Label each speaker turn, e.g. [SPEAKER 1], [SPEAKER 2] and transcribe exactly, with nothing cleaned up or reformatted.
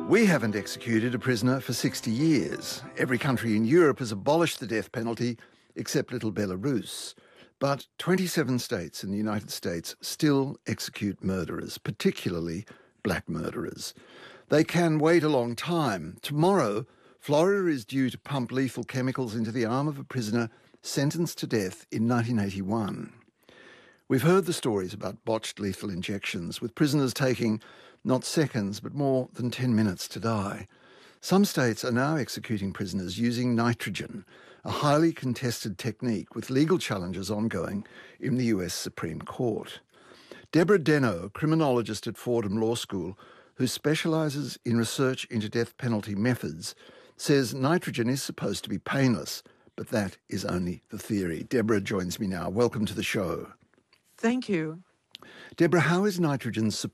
[SPEAKER 1] We haven't executed a prisoner for sixty years. Every country in Europe has abolished the death penalty, except little Belarus. But twenty-seven states in the United States still execute murderers, particularly black murderers. They can wait a long time. Tomorrow, Florida is due to pump lethal chemicals into the arm of a prisoner sentenced to death in nineteen eighty-one. We've heard the stories about botched lethal injections, with prisoners taking not seconds, but more than ten minutes to die. Some states are now executing prisoners using nitrogen, a highly contested technique with legal challenges ongoing in the U S Supreme Court. Deborah Deno, a criminologist at Fordham Law School, who specialises in research into death penalty methods, says nitrogen is supposed to be painless, but that is only the theory. Deborah joins me now. Welcome to the show.
[SPEAKER 2] Thank you.
[SPEAKER 1] Deborah, how is nitrogen